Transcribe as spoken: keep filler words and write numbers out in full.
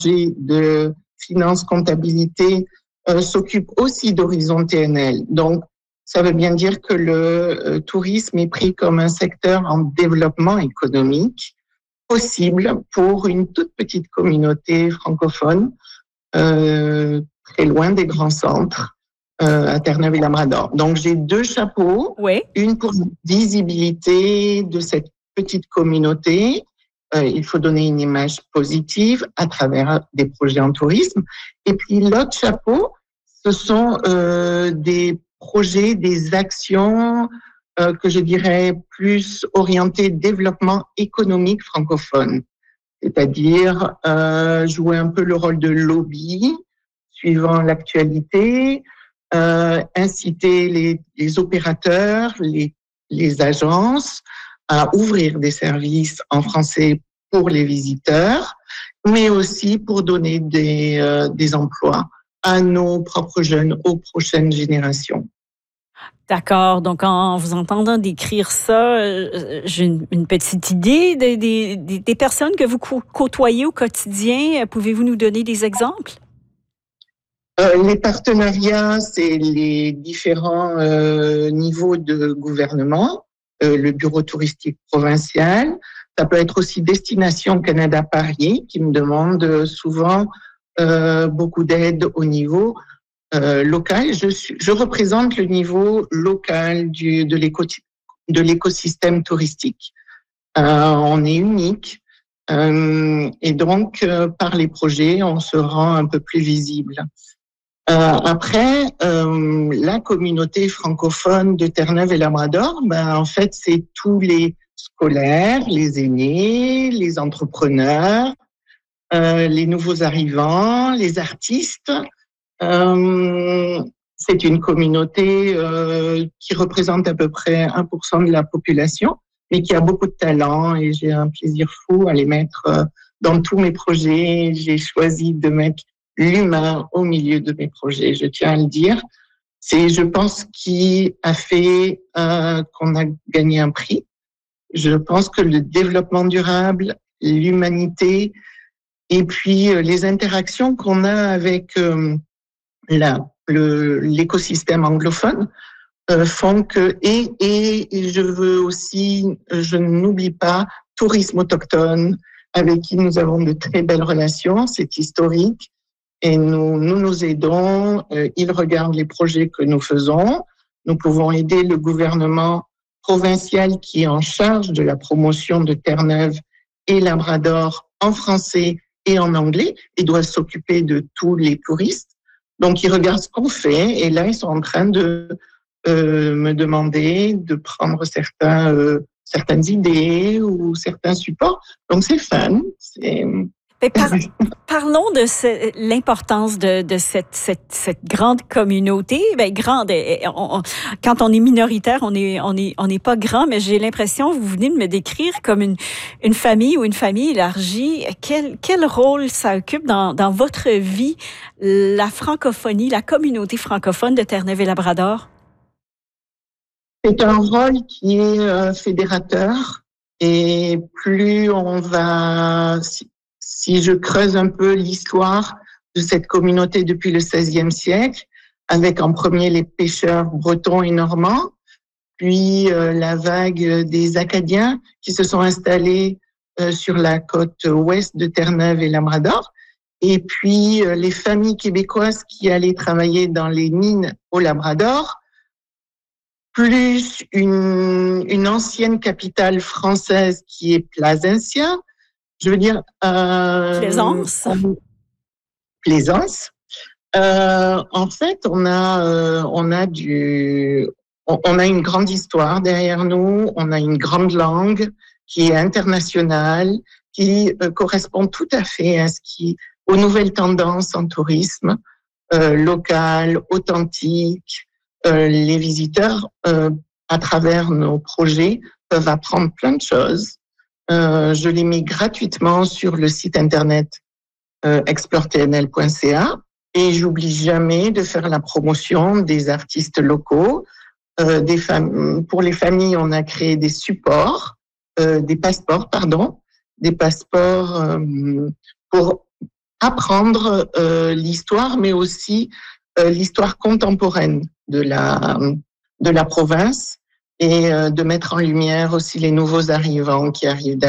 de finance comptabilité euh, s'occupe aussi d'Horizon T N L. Donc, ça veut bien dire que le euh, tourisme est pris comme un secteur en développement économique possible pour une toute petite communauté francophone euh, très loin des grands centres euh, à Terre-Neuve et Labrador. Donc, j'ai deux chapeaux, oui. Une pour la visibilité de cette petite communauté. Euh, il faut donner une image positive à travers des projets en tourisme. Et puis, l'autre chapeau, ce sont euh, des projets, des actions euh, que je dirais plus orientées développement économique francophone, c'est-à-dire euh, jouer un peu le rôle de lobby suivant l'actualité, euh, inciter les, les opérateurs, les, les agences à ouvrir des services en français pour les visiteurs, mais aussi pour donner des, euh, des emplois à nos propres jeunes, aux prochaines générations. D'accord. Donc, en vous entendant décrire ça, euh, j'ai une, une petite idée des, des, des personnes que vous côtoyez au quotidien. Pouvez-vous nous donner des exemples? Euh, les partenariats, c'est les différents euh, niveaux de gouvernement, euh, le bureau touristique provincial. Ça peut être aussi Destination Canada Paris, qui me demande souvent euh, beaucoup d'aide au niveau euh, local. Je, suis, je représente le niveau local du, de, l'éco, de l'écosystème touristique. Euh, on est unique. Euh, et donc, euh, par les projets, on se rend un peu plus visible. Euh, après, euh, la communauté francophone de Terre-Neuve et Labrador, ben, en fait, c'est tous les scolaires, les aînés, les entrepreneurs, euh, les nouveaux arrivants, les artistes. Euh, c'est une communauté euh, qui représente à peu près un pour cent de la population, mais qui a beaucoup de talent et j'ai un plaisir fou à les mettre euh, dans tous mes projets. J'ai choisi de mettre l'humain au milieu de mes projets, je tiens à le dire. C'est, je pense, qui a fait euh, qu'on a gagné un prix. Je pense que le développement durable, l'humanité et puis euh, les interactions qu'on a avec euh, la, le, l'écosystème anglophone euh, font que, et, et je veux aussi, je n'oublie pas, tourisme autochtone, avec qui nous avons de très belles relations, c'est historique. Et nous, nous nous aidons, euh, ils regardent les projets que nous faisons. Nous pouvons aider le gouvernement provincial qui est en charge de la promotion de Terre-Neuve et Labrador en français et en anglais et doit s'occuper de tous les touristes. Donc, ils regardent ce qu'on fait et là, ils sont en train de euh, me demander de prendre certains, euh, certaines idées ou certains supports. Donc, c'est fun. C'est... Par, parlons de ce, l'importance de, de cette, cette, cette grande communauté. Ben, grande, on, on, quand on est minoritaire, on est, on est, on n'est pas grand, mais j'ai l'impression, vous venez de me décrire comme une, une famille ou une famille élargie. Quel, quel rôle ça occupe dans, dans votre vie, la francophonie, la communauté francophone de Terre-Neuve et Labrador? C'est un rôle qui est euh, fédérateur et plus on va... Si, Si je creuse un peu l'histoire de cette communauté depuis le seizième siècle, avec en premier les pêcheurs bretons et normands, puis euh, la vague des Acadiens qui se sont installés euh, sur la côte ouest de Terre-Neuve et Labrador, et puis euh, les familles québécoises qui allaient travailler dans les mines au Labrador, plus une, une ancienne capitale française qui est Plasencia. Je veux dire, euh, Plaisance. On, Plaisance. Euh, en fait, on a, euh, on a du, on, on a une grande histoire derrière nous. On a une grande langue qui est internationale, qui euh, correspond tout à fait à ce qui, aux nouvelles tendances en tourisme euh, local, authentique. Euh, les visiteurs, euh, à travers nos projets, peuvent apprendre plein de choses. Euh, je les mets gratuitement sur le site internet euh, explore t n l point c a et j'oublie jamais de faire la promotion des artistes locaux. Euh, des fam- pour les familles, on a créé des supports, euh, des passeports, pardon, des passeports euh, pour apprendre euh, l'histoire, mais aussi euh, l'histoire contemporaine de la de la province et euh, de mettre en lumière aussi les nouveaux arrivants qui arrivent